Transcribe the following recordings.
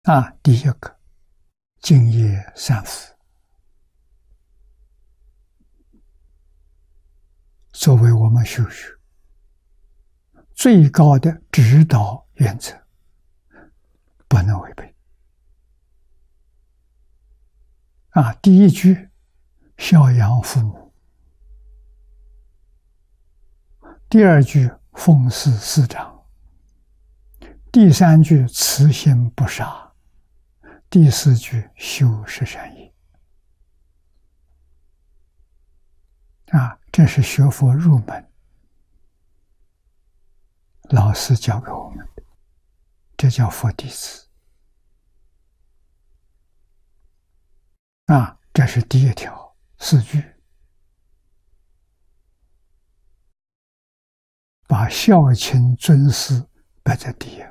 第一个敬业三福，作为我们修学最高的指导原则，不能违背。第一句孝养父母，第二句奉事师长，第三句慈心不杀，第四句修十善业。这是学佛入门老师教给我们的，这叫佛弟子。这是第一条四句，把孝亲尊师摆在第一。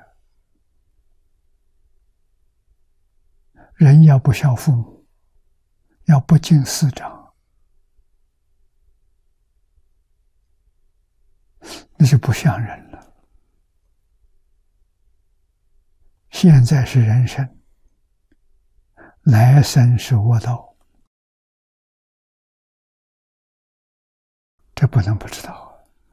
人要不孝父母，要不敬师长，那就不像人了。现在是人生，来生是卧道，这不能不知道。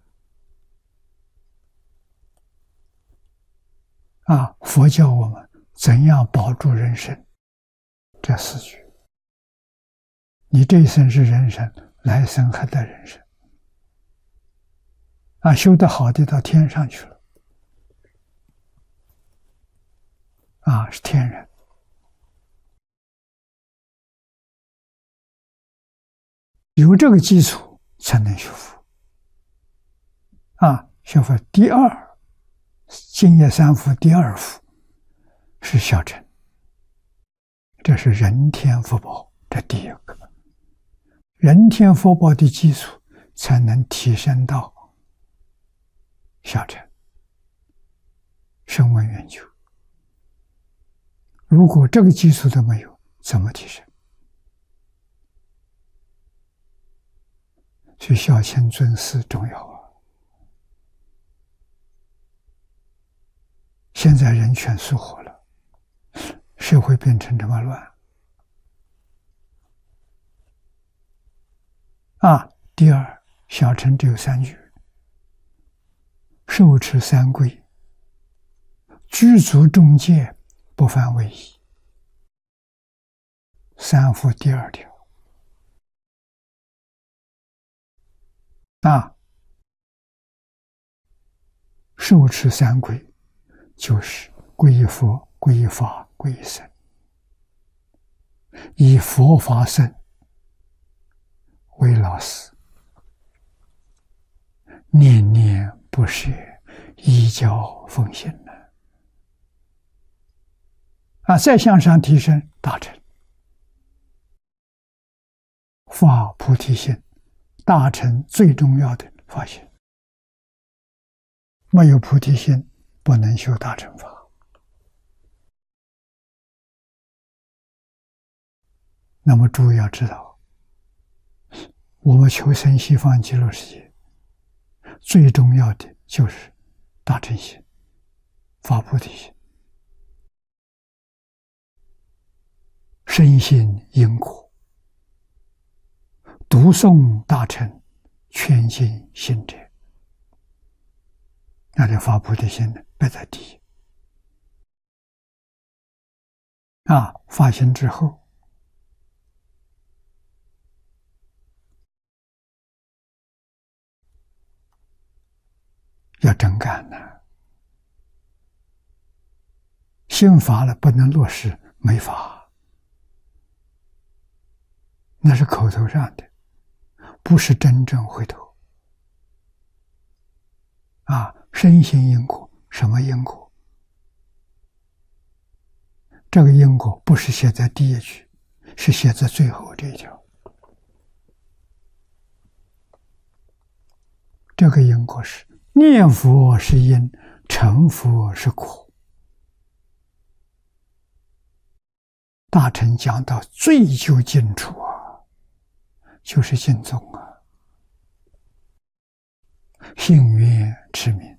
佛教我们怎样保住人生，这四句。你这一生是人生，来生还得人生。修得好的到天上去了，是天人。有这个基础才能学佛。学佛第二，敬业三福第二福是孝成，这是人天福报，这第一个。人天福报的基础才能提升到孝成，声闻缘觉。如果这个基础都没有，怎么提升？所以孝亲尊师重要啊！现在人全疏忽了，社会变成这么乱。第二，孝成只有三句：受持三规，具足众戒，不犯违仪。三福第二条。受持三规，就是皈依佛、皈依法、皈依僧，以佛法僧为老师，念念不舍，依教奉行再向上提升，大乘发菩提心，大乘最重要的发心。没有菩提心，不能修大乘法。那么诸位要知道，我们求生西方极乐世界，最重要的就是大乘心，发菩提心，深信因果，读诵大乘，全尽心者，那就发菩提心摆在第一。发心之后，要真干心发了不能落实，没法，那是口头上的，不是真正回头。深信因果，什么因果？这个因果不是写在第一句，是写在最后这一条。这个因果是念佛是因，成佛是果。大乘讲到最究竟处就是尽宗信愿持名。